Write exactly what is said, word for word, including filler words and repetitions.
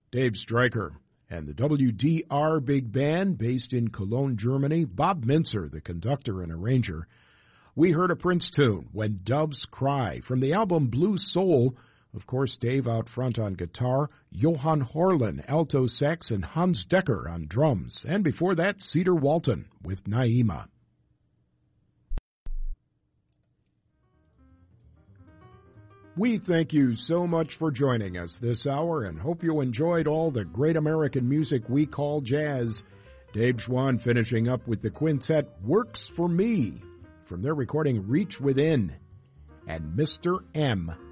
Dave Stryker. And the W D R Big Band, based in Cologne, Germany, Bob Mintzer, the conductor and arranger. We heard a Prince tune, When Doves Cry, from the album Blue Soul. Of course, Dave out front on guitar, Johan Horlin, alto sax, and Hans Decker on drums. And before that, Cedar Walton with Naima. We thank you so much for joining us this hour and hope you enjoyed all the great American music we call jazz. Dave Schwann finishing up with the quintet Works for Me from their recording Reach Within and Mister M.